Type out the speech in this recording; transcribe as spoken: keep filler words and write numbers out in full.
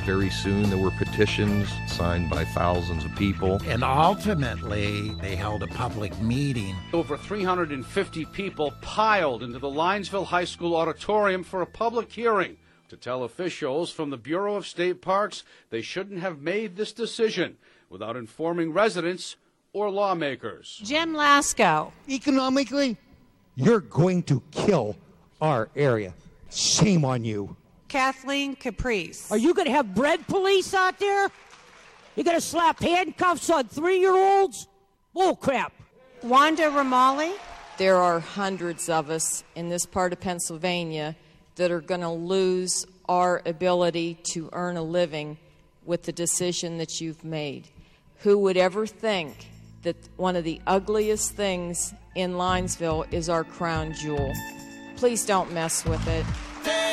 very soon there were petitions signed by thousands of people. And ultimately, they held a public meeting. Over three hundred fifty people piled into the Linesville High School auditorium for a public hearing to tell officials from the Bureau of State Parks they shouldn't have made this decision without informing residents or lawmakers. Jim Lasko. Economically, you're going to kill our area. Shame on you. Kathleen Caprice. Are you going to have bread police out there? You going to slap handcuffs on three-year-olds? Bull crap. Wanda Ramali. There are hundreds of us in this part of Pennsylvania that are going to lose our ability to earn a living with the decision that you've made. Who would ever think that one of the ugliest things in Linesville is our crown jewel? Please don't mess with it.